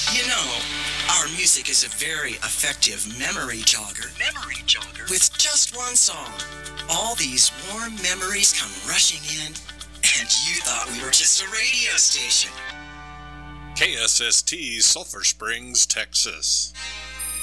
You know, our music is a very effective memory jogger. With just one song, all these warm memories come rushing in, and you thought we were just a radio station. KSST, Sulphur Springs, Texas.